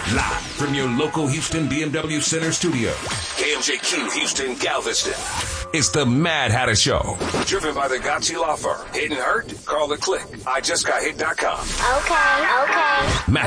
Live from your local Houston BMW Center studio. KMJQ Houston Galveston. It's the Mad Hatter Show. Driven by the Gotchi Law Firm. Hit and hurt? Call the click. IJustGotHit.com. Okay. Matt